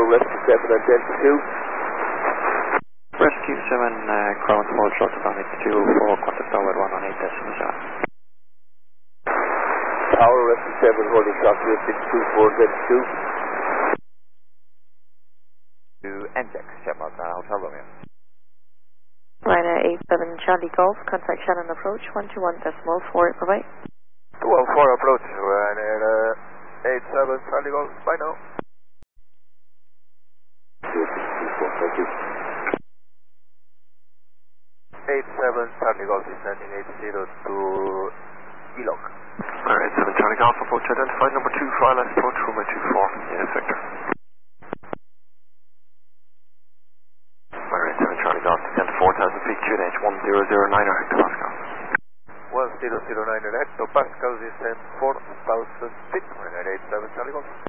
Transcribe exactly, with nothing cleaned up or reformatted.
Rescue seven at Delta two. Rescue seven, uh, Crown four, short of on two oh four, contact tower one on eight decimal seven. Tower Rescue seven, holding shot zero six two four, Delta two. To N J X, Shamrock, now Hotel Romeo. Ryanair eight seven Charlie Golf, contact Shannon approach one two one decimal four, bye bye. two one four approach, Ryanair uh, eight seven Charlie Golf, bye now. zero six two four, thank you. eight seven Charlie Golf descending eight zero to E-Log. Alright, seven Charlie Golf approach identified, number two, fly left approach, runway two four, yes, Victor. Alright, seven Charlie Golf, descend four thousand feet, Q N H one zero zero nine er hectopascal. one zero zero nine er hectopascal, descend four thousand feet, Ryanair eight seven Charlie Golf.